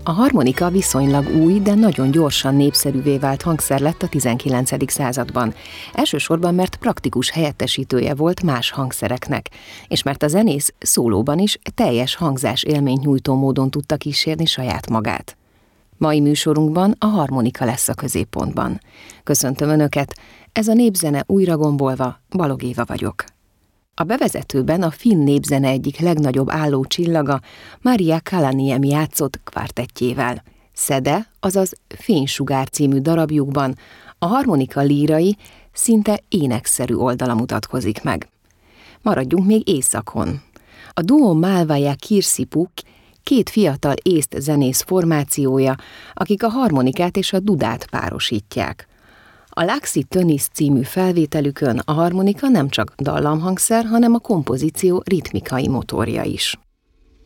A harmonika viszonylag új, de nagyon gyorsan népszerűvé vált hangszer lett a 19. században. Elsősorban, mert praktikus helyettesítője volt más hangszereknek, és mert a zenész szólóban is teljes hangzás élményt nyújtó módon tudta kísérni saját magát. Mai műsorunkban a harmonika lesz a középpontban. Köszöntöm Önöket, ez a Népzene újra gombolva, Balog Éva vagyok. A bevezetőben a finn népzene egyik legnagyobb álló csillaga, Maria Kalaniemi játszott kvártettjével. Szede, azaz Fénysugár című darabjukban a harmonika lírai, szinte énekszerű oldala mutatkozik meg. Maradjunk még északon. A duo Malvaja Kirsipu két fiatal észt zenész formációja, akik a harmonikát és a dudát párosítják. A Laxi Tönisz című felvételükön a harmonika nem csak dallamhangszer, hanem a kompozíció ritmikai motorja is.